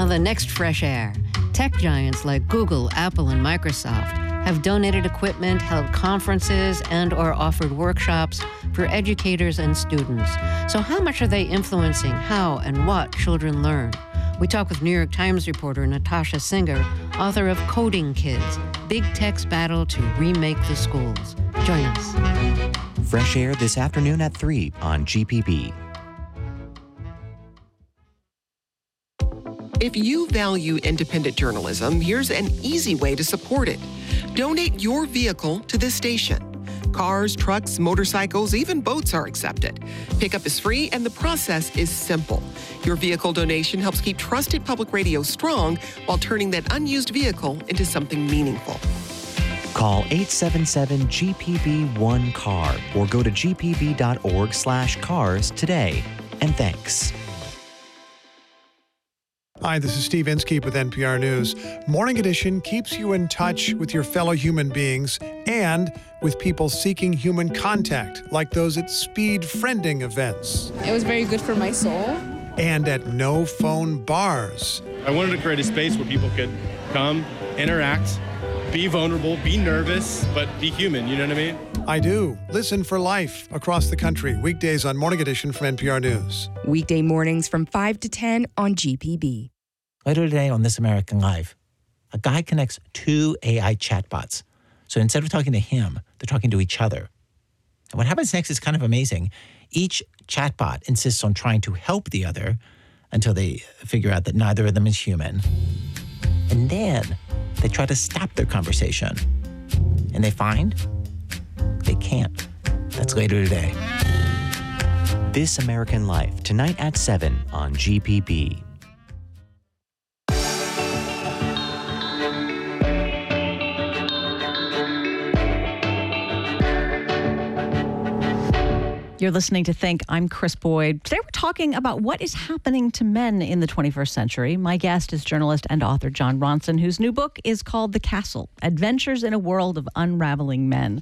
On the next Fresh Air, tech giants like Google, Apple, and Microsoft have donated equipment, held conferences, and/or offered workshops for educators and students. So how much are they influencing how and what children learn? We talk with New York Times reporter Natasha Singer, author of Coding Kids, Big Tech's Battle to Remake the Schools. Join us. Fresh Air this afternoon at 3 on GPB. If you value independent journalism, here's an easy way to support it. Donate your vehicle to this station. Cars, trucks, motorcycles, even boats are accepted. Pickup is free and the process is simple. Your vehicle donation helps keep trusted public radio strong while turning that unused vehicle into something meaningful. Call 877-GPB-1-CAR or go to gpb.org/cars today. And thanks. Hi, this is Steve Inskeep with NPR News. Morning Edition keeps you in touch with your fellow human beings and with people seeking human contact, like those at speed friending events. It was very good for my soul. And at no-phone bars. I wanted to create a space where people could come, interact, be vulnerable, be nervous, but be human, you know what I mean? I do. Listen for life across the country. Weekdays on Morning Edition from NPR News. Weekday mornings from 5 to 10 on GPB. Later today on This American Life, a guy connects two AI chatbots. So instead of talking to him, they're talking to each other. And what happens next is kind of amazing. Each chatbot insists on trying to help the other until they figure out that neither of them is human. And then they try to stop their conversation. And they find they can't. That's later today. This American Life, tonight at 7 on GPB. You're listening to Think. I'm Chris Boyd. Today we're talking about what is happening to men in the 21st century. My guest is journalist and author Jon Ronson, whose new book is called The Castle: Adventures in a World of Unraveling Men.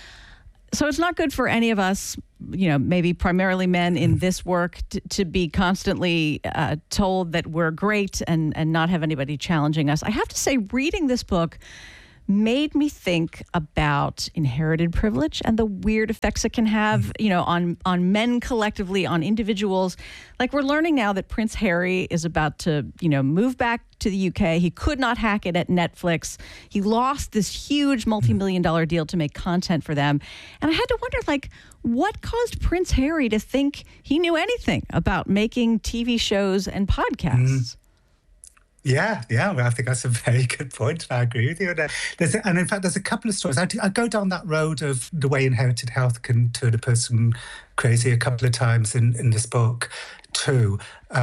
So it's not good for any of us, maybe primarily men in this work, to be constantly told that we're great and not have anybody challenging us. I have to say, reading this book made me think about inherited privilege and the weird effects it can have, on men collectively, on individuals. Like, we're learning now that Prince Harry is about to, move back to the UK. He could not hack it at Netflix. He lost this huge multi-million-dollar deal to make content for them. And I had to wonder, what caused Prince Harry to think he knew anything about making TV shows and podcasts? Yeah. Well, I think that's a very good point. I agree with you. And in fact, there's a couple of stories. I go down that road of the way inherited health can turn a person crazy a couple of times in this book, too.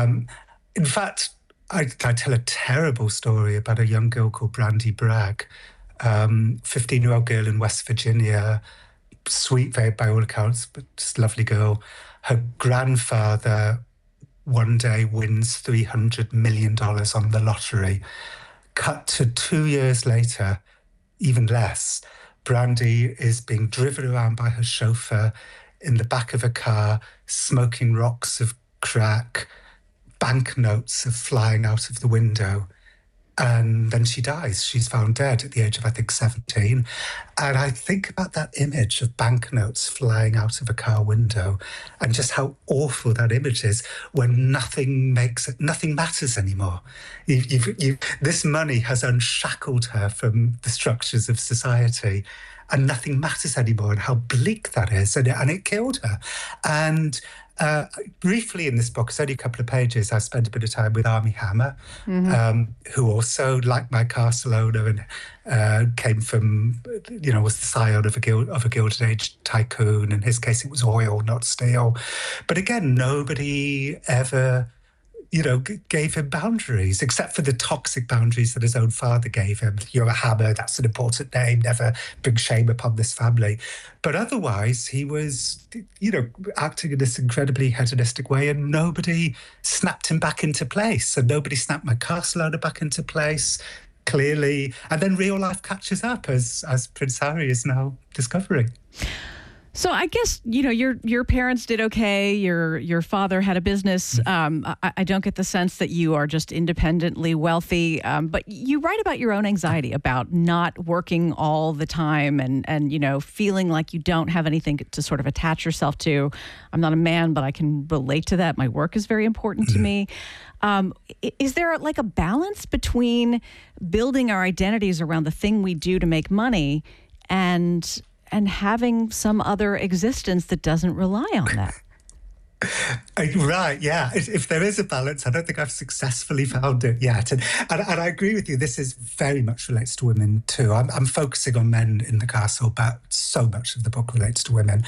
In fact, I tell a terrible story about a young girl called Brandy Bragg, 15-year-old girl in West Virginia, sweet, very by all accounts, but just lovely girl. Her grandfather one day wins $300 million on the lottery. Cut to 2 years later, even less, Brandy is being driven around by her chauffeur in the back of a car, smoking rocks of crack. Banknotes are flying out of the window. And then she dies. She's found dead at the age of, I think, 17. And I think about that image of banknotes flying out of a car window and just how awful that image is when nothing matters anymore. This money has unshackled her from the structures of society and nothing matters anymore, and how bleak that is. And it killed her. And briefly in this book, it's only a couple of pages, I spent a bit of time with Armie Hammer, who also, like my castle owner, and came from, was the scion of a Gilded Age tycoon. In his case, it was oil, not steel. But again, nobody ever gave him boundaries, except for the toxic boundaries that his own father gave him. You're a hammer, that's an important name, never bring shame upon this family. But otherwise, he was, acting in this incredibly hedonistic way, and nobody snapped him back into place. And nobody snapped my castle owner back into place, clearly. And then real life catches up, as Prince Harry is now discovering. So I guess, your parents did okay. Your father had a business. I don't get the sense that you are just independently wealthy. But you write about your own anxiety about not working all the time and feeling like you don't have anything to sort of attach yourself to. I'm not a man, but I can relate to that. My work is very important to me. Is there like a balance between building our identities around the thing we do to make money and having some other existence that doesn't rely on that? Right, yeah. If there is a balance, I don't think I've successfully found it yet. And I agree with you, this is very much relates to women too. I'm focusing on men in the castle, but so much of the book relates to women.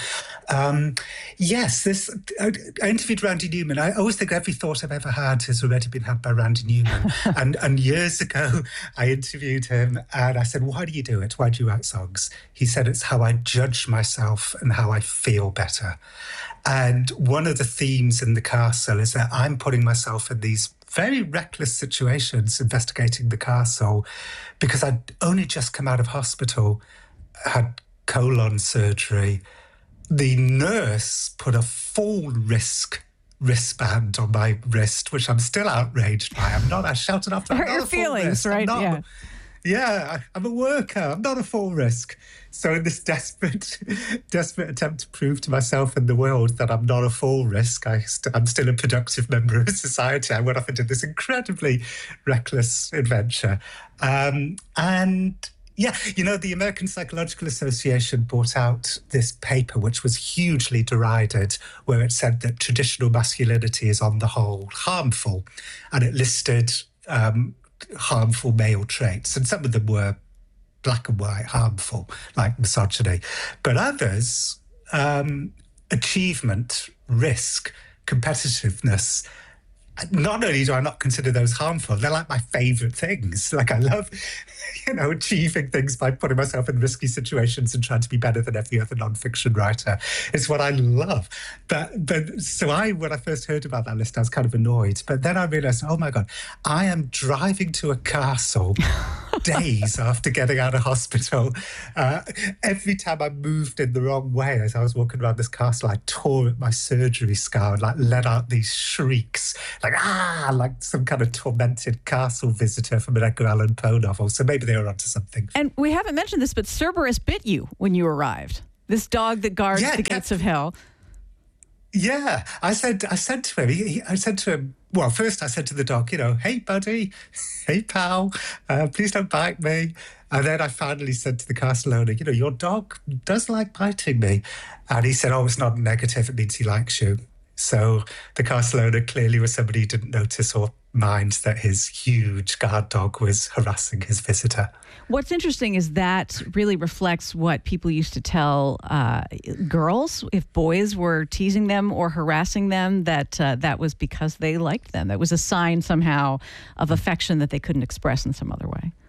Yes, I interviewed Randy Newman. I always think every thought I've ever had has already been had by Randy Newman. and years ago, I interviewed him and I said, why do you do it? Why do you write songs? He said, it's how I judge myself and how I feel better. And one of the themes in the castle is that I'm putting myself in these very reckless situations investigating the castle because I'd only just come out of hospital, had colon surgery. The nurse put a full risk wristband on my wrist, which I'm still outraged by. I shouted after hurt your feelings, right? Yeah, I'm a worker. I'm not a full risk. So in this desperate attempt to prove to myself and the world that I'm not a full risk, I'm still a productive member of society. I went off into this incredibly reckless adventure. And yeah, the American Psychological Association brought out this paper, which was hugely derided, where it said that traditional masculinity is on the whole harmful. And it listed harmful male traits, and some of them were black and white harmful, like misogyny, but others, achievement, risk, competitiveness. Not only do I not consider those harmful, they're like my favorite things. Like I love, achieving things by putting myself in risky situations and trying to be better than every other nonfiction writer. It's what I love. But so when I first heard about that list, I was kind of annoyed. But then I realized, oh my God, I am driving to a castle days after getting out of hospital. Every time I moved in the wrong way as I was walking around this castle, I tore at my surgery scar and let out these shrieks, like some kind of tormented castle visitor from an Edgar Allan Poe novel. So maybe they were onto something. And we haven't mentioned this, but Cerberus bit you when you arrived. This dog that guards the gates of hell. Yeah, I said to him, well, first I said to the dog, hey, buddy, hey, pal, please don't bite me. And then I finally said to the castle owner, your dog does like biting me. And he said, oh, it's not negative. It means he likes you. So the castle owner clearly was somebody who didn't notice or mind that his huge guard dog was harassing his visitor. What's interesting is that really reflects what people used to tell girls if boys were teasing them or harassing them, that was because they liked them. That was a sign somehow of affection that they couldn't express in some other way.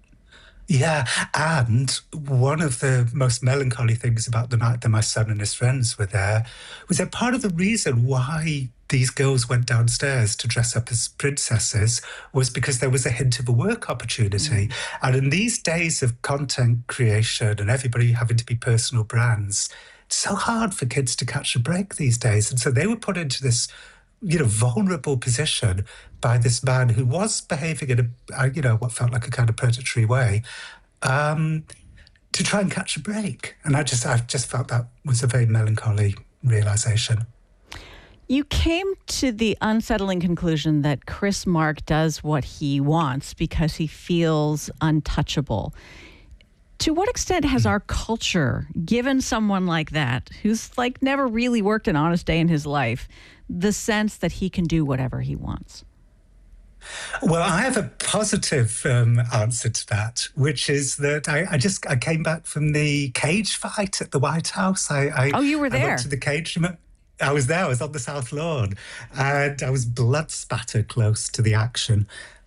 Yeah, and one of the most melancholy things about the night that my son and his friends were there was that part of the reason why these girls went downstairs to dress up as princesses was because there was a hint of a work opportunity. And in these days of content creation and everybody having to be personal brands, it's so hard for kids to catch a break these days. And so they were put into this vulnerable position by this man who was behaving in a, what felt like a kind of predatory way, to try and catch a break. And I just felt that was a very melancholy realization. You came to the unsettling conclusion that Chris Mark does what he wants because he feels untouchable. To what extent has our culture given someone like that, who's never really worked an honest day in his life, the sense that he can do whatever he wants? Well, I have a positive answer to that, which is that I came back from the cage fight at the White House. You were there? I went to the cage. I was there. I was on the South Lawn, and I was blood spattered close to the action.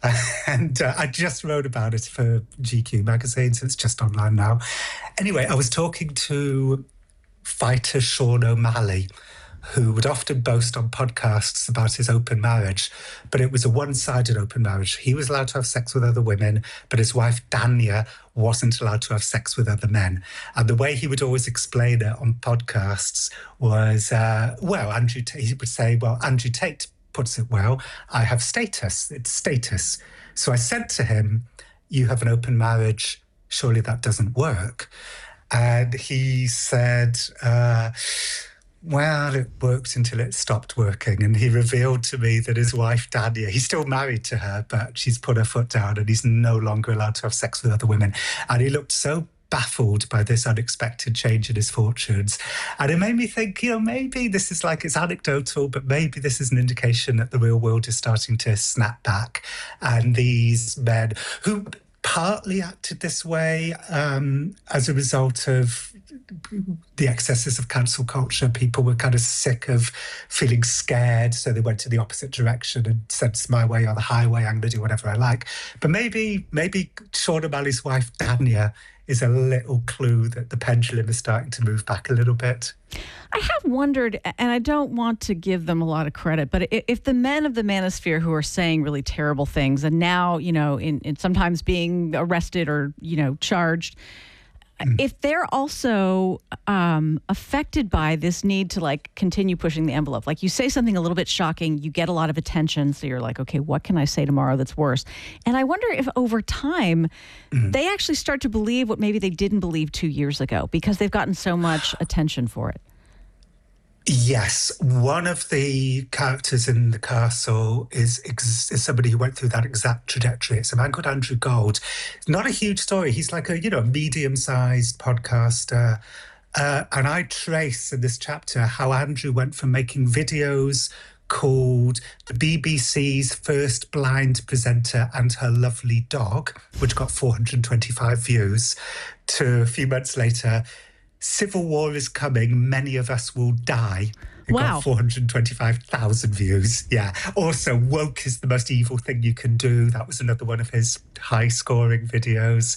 And I just wrote about it for GQ magazine, so it's just online now. Anyway, I was talking to fighter Sean O'Malley, who would often boast on podcasts about his open marriage, but it was a one-sided open marriage. He was allowed to have sex with other women, but his wife, Dania, wasn't allowed to have sex with other men. And the way he would always explain it on podcasts was, he would say, well, Andrew Tate puts it well, I have status, it's status. So I said to him, you have an open marriage, surely that doesn't work. And he said, well, it worked until it stopped working. And he revealed to me that his wife, Dania, he's still married to her, but she's put her foot down and he's no longer allowed to have sex with other women. And he looked so baffled by this unexpected change in his fortunes. And it made me think, maybe this is like, it's anecdotal, but maybe this is an indication that the real world is starting to snap back. And these men who partly acted this way as a result of the excesses of cancel culture. People were kind of sick of feeling scared, so they went to the opposite direction and said, it's my way or the highway, I'm going to do whatever I like. But maybe Sean O'Malley's wife, Dania, is a little clue that the pendulum is starting to move back a little bit. I have wondered, and I don't want to give them a lot of credit, but if the men of the manosphere who are saying really terrible things and now, in sometimes being arrested or, charged, if they're also affected by this need to continue pushing the envelope, like you say something a little bit shocking, you get a lot of attention. So you're like, okay, what can I say tomorrow that's worse? And I wonder if over time they actually start to believe what maybe they didn't believe 2 years ago because they've gotten so much attention for it. Yes, one of the characters in The Castle is somebody who went through that exact trajectory. It's a man called Andrew Gold. It's not a huge story. He's like a medium-sized podcaster. And I trace in this chapter how Andrew went from making videos called The BBC's First Blind Presenter and Her Lovely Dog, which got 425 views, to a few months later, Civil War is coming, many of us will die. It got 425,000 views. Yeah. Also, woke is the most evil thing you can do. That was another one of his high-scoring videos.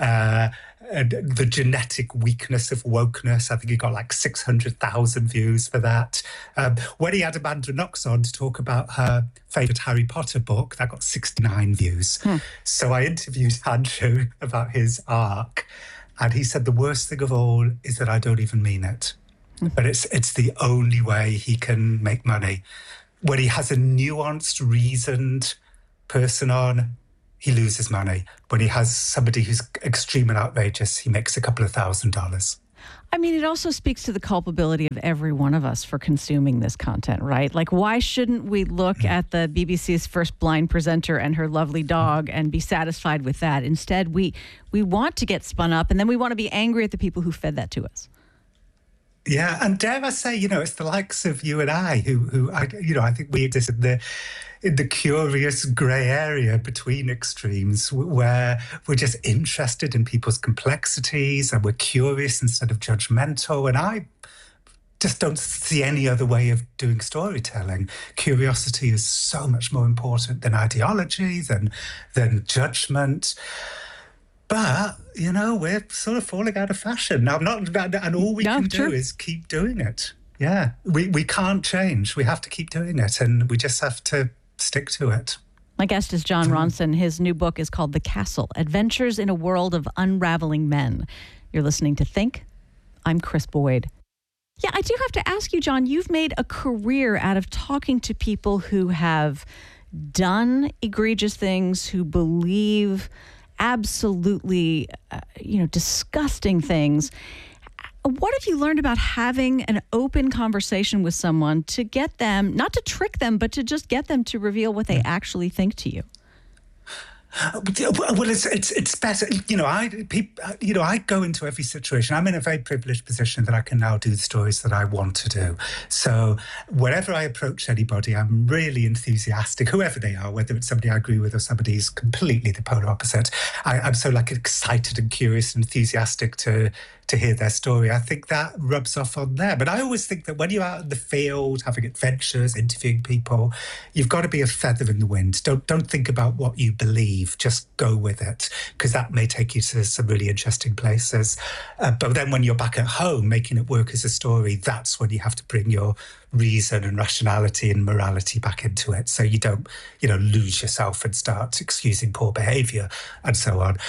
And the genetic weakness of wokeness, I think he got 600,000 views for that. When he had Amanda Knox on to talk about her favourite Harry Potter book, that got 69 views. So I interviewed Andrew about his arc. And he said the worst thing of all is that I don't even mean it. But it's the only way he can make money. When he has a nuanced, reasoned person on, he loses money. When he has somebody who's extreme and outrageous, he makes a couple of $1,000s. I mean, it also speaks to the culpability of every one of us for consuming this content, right? Why shouldn't we look at the BBC's First Blind Presenter and Her Lovely Dog and be satisfied with that? Instead, we want to get spun up, and then we want to be angry at the people who fed that to us. Yeah, and dare I say, it's the likes of you and I who I think we exist in the curious grey area between extremes where we're just interested in people's complexities and we're curious instead of judgmental. And I just don't see any other way of doing storytelling. Curiosity is so much more important than ideology, than judgment. But, we're sort of falling out of fashion. Now, and all we can do is keep doing it. Yeah, we can't change. We have to keep doing it, and we just have to stick to it. My guest is Jon Ronson. His new book is called The Castle, Adventures in a World of Unraveling Men. You're listening to Think. I'm Chris Boyd. Yeah, I do have to ask you, Jon, you've made a career out of talking to people who have done egregious things, who believe absolutely, disgusting things. What have you learned about having an open conversation with someone to get them, not to trick them, but to just get them to reveal what they actually think to you? Well, it's better. I go into every situation. I'm in a very privileged position that I can now do the stories that I want to do. So whenever I approach anybody, I'm really enthusiastic, whoever they are, whether it's somebody I agree with or somebody who's completely the polar opposite. I'm so excited and curious and enthusiastic to hear their story. I think that rubs off on them. But I always think that when you're out in the field, having adventures, interviewing people, you've got to be a feather in the wind. Don't think about what you believe. Just go with it, because that may take you to some really interesting places. But then when you're back at home, making it work as a story, that's when you have to bring your reason and rationality and morality back into it, so you don't, lose yourself and start excusing poor behaviour and so on.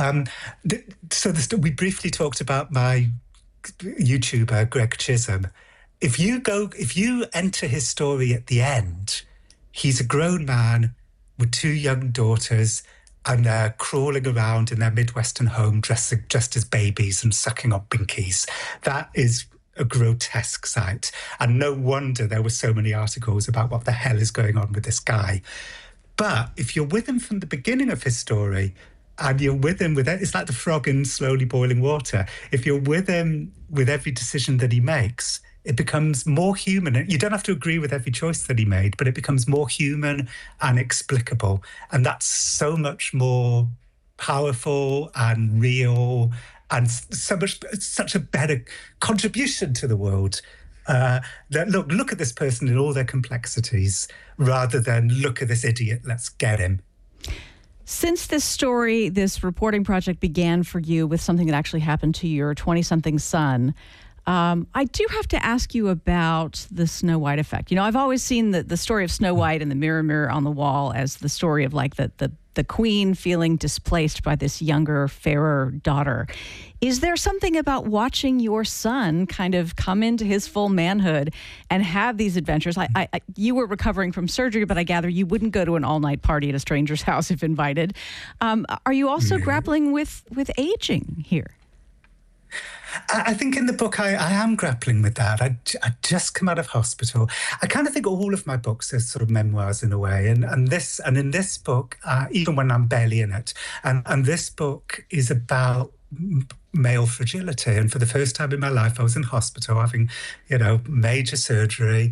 We briefly talked about my YouTuber Greg Chisholm. If you enter his story at the end, he's a grown man with 2 young daughters, and they're crawling around in their Midwestern home dressed as babies and sucking on binkies. That is a grotesque sight. And no wonder there were so many articles about what the hell is going on with this guy. But if you're with him from the beginning of his story, and you're with him it's like the frog in slowly boiling water. If you're with him with every decision that he makes, it becomes more human. You don't have to agree with every choice that he made, but it becomes more human and explicable. And that's so much more powerful and real, and such a better contribution to the world. Look at this person in all their complexities, rather than look at this idiot, let's get him. Since this reporting project began for you with something that actually happened to your 20-something son, I do have to ask you about the Snow White effect. I've always seen the story of Snow White and the mirror, mirror on the wall as the story of like the queen feeling displaced by this younger, fairer daughter. Is there something about watching your son kind of come into his full manhood and have these adventures? You were recovering from surgery, but I gather you wouldn't go to an all-night party at a stranger's house if invited. Are you also grappling with aging here? I think in the book I am grappling with that. I just come out of hospital. I kind of think all of my books are sort of memoirs in a way, and in this book, even when I'm barely in it, and this book is about male fragility. And for the first time in my life, I was in hospital having, major surgery.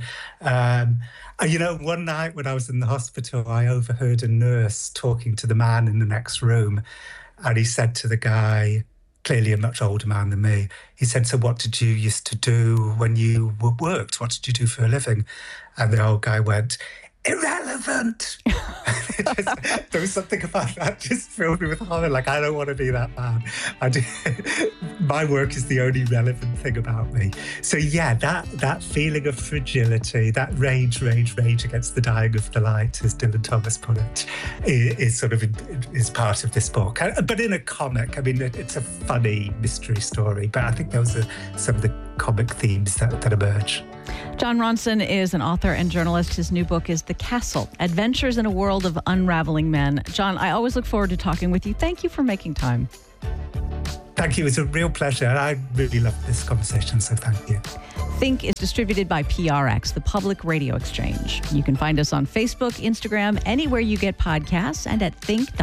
One night when I was in the hospital, I overheard a nurse talking to the man in the next room, and he said to the guy, clearly a much older man than me, he said, "So what did you used to do when you worked? What did you do for a living?" And the old guy went, "Irrelevant." There was something about that just filled me with horror. Like, I don't want to be that man. My work is the only relevant thing about me. So yeah, that feeling of fragility, that rage against the dying of the light, as Dylan Thomas put it, is part of this book. But in a comic, I mean, it's a funny mystery story. But I think those are some of the comic themes that emerge. Jon Ronson is an author and journalist. His new book is The Castle, Adventures in a World of Unraveling Men. Jon, I always look forward to talking with you. Thank you for making time. Thank you. It's a real pleasure. I really loved this conversation, so thank you. Think is distributed by PRX, the Public Radio Exchange. You can find us on Facebook, Instagram, anywhere you get podcasts, and at think.